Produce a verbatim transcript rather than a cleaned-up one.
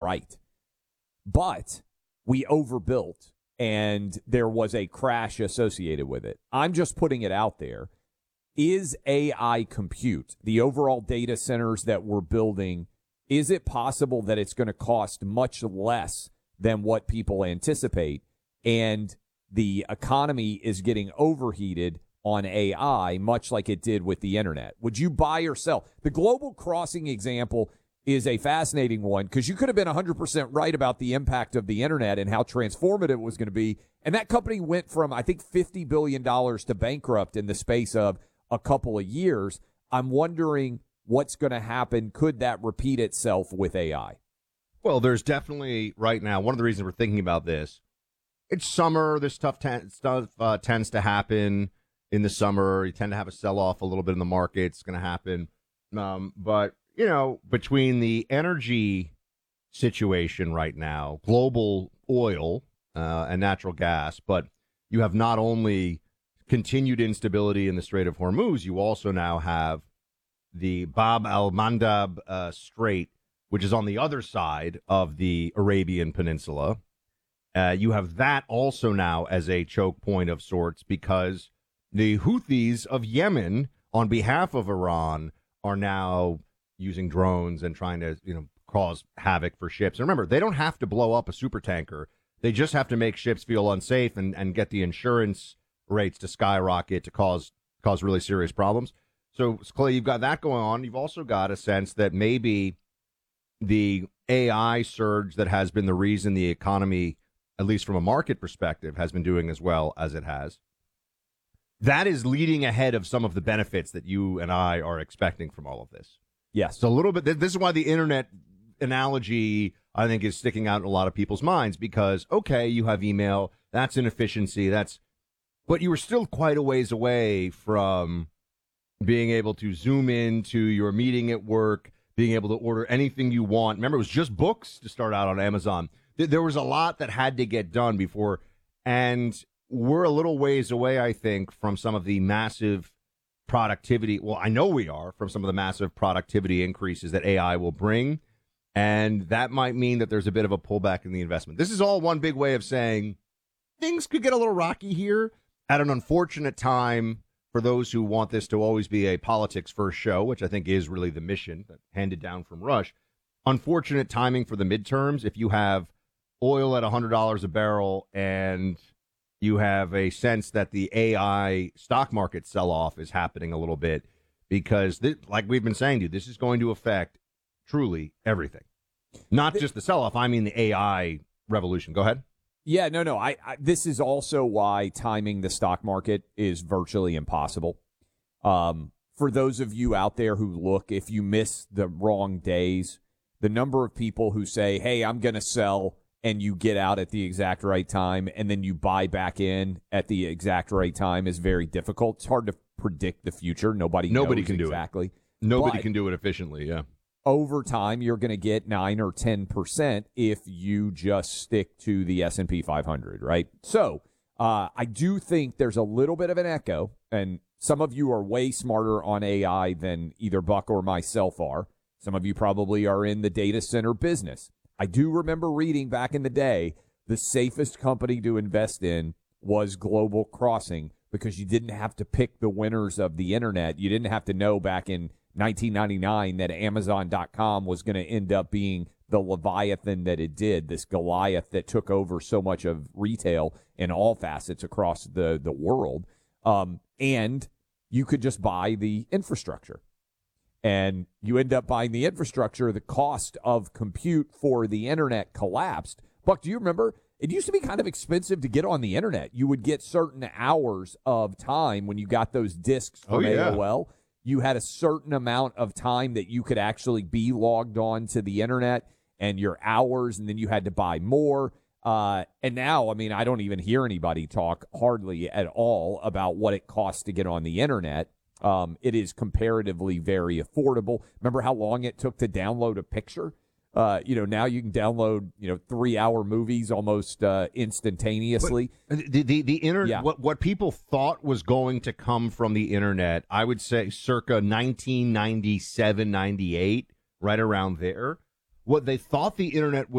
right. But we overbuilt, and there was a crash associated with it. I'm just putting it out there. Is A I compute, the overall data centers that we're building, is it possible that it's going to cost much less than what people anticipate? And the economy is getting overheated on A I, much like it did with the internet. Would you buy or sell? The Global Crossing example is a fascinating one because you could have been one hundred percent right about the impact of the internet and how transformative it was going to be. And that company went from, I think, fifty billion dollars to bankrupt in the space of a couple of years. I'm wondering what's going to happen. Could that repeat itself with A I? Well, there's definitely right now, one of the reasons we're thinking about this, it's summer. This stuff, t- stuff uh, tends to happen in the summer. You tend to have a sell-off a little bit in the market. It's going to happen. Um, but, you know, between the energy situation right now, global oil uh, and natural gas, but you have not only continued instability in the Strait of Hormuz, you also now have the Bab al-Mandab uh, Strait, which is on the other side of the Arabian Peninsula. Uh, you have that also now as a choke point of sorts because the Houthis of Yemen, on behalf of Iran, are now using drones and trying to, you know, cause havoc for ships. And remember, they don't have to blow up a supertanker. They just have to make ships feel unsafe and, and get the insurance rates to skyrocket to cause cause really serious problems. So, Clay, you've got that going on. You've also got a sense that maybe the A I surge that has been the reason the economy, at least from a market perspective, has been doing as well as it has. That is leading ahead of some of the benefits that you and I are expecting from all of this. Yes. So a little bit, this is why the internet analogy, I think, is sticking out in a lot of people's minds because, okay, you have email, that's inefficiency, that's, but you were still quite a ways away from being able to zoom into your meeting at work, being able to order anything you want. Remember, it was just books to start out on Amazon. There was a lot that had to get done before, and we're a little ways away, I think, from some of the massive productivity. Well, I know we are from some of the massive productivity increases that A I will bring, and that might mean that there's a bit of a pullback in the investment. This is all one big way of saying things could get a little rocky here at an unfortunate time for those who want this to always be a politics first show, which I think is really the mission handed down from Rush. Unfortunate timing for the midterms. If you have oil at one hundred dollars a barrel and you have a sense that the A I stock market sell-off is happening a little bit because, this, like we've been saying to you, this is going to affect truly everything. Not just the sell-off, I mean the A I revolution. Go ahead. Yeah, no, no. I, I this is also why timing the stock market is virtually impossible. Um, for those of you out there who look, if you miss the wrong days, the number of people who say, hey, I'm going to sell, and you get out at the exact right time, and then you buy back in at the exact right time is very difficult. It's hard to predict the future. Nobody, Nobody knows can do exactly. it. Nobody but can do it efficiently, yeah. Over time, you're going to get nine or ten percent if you just stick to the S and P five hundred, right? So uh, I do think there's a little bit of an echo, and some of you are way smarter on A I than either Buck or myself are. Some of you probably are in the data center business. I do remember reading back in the day, the safest company to invest in was Global Crossing because you didn't have to pick the winners of the internet. You didn't have to know back in nineteen ninety-nine that Amazon dot com was going to end up being the Leviathan that it did, this Goliath that took over so much of retail in all facets across the, the world. Um, and you could just buy the infrastructure. And you end up buying the infrastructure, the cost of compute for the internet collapsed. Buck, do you remember? It used to be kind of expensive to get on the internet. You would get certain hours of time when you got those discs from oh, yeah. A O L. You had a certain amount of time that you could actually be logged on to the internet and your hours, and then you had to buy more. Uh, and now, I mean, I don't even hear anybody talk hardly at all about what it costs to get on the internet. Um, it is comparatively very affordable. Remember how long it took to download a picture? Uh, you know, now you can download, you know, three-hour movies almost uh, instantaneously. But the the, the internet, yeah. what what people thought was going to come from the internet, I would say circa nineteen ninety-seven, ninety-eight, right around there. What they thought the internet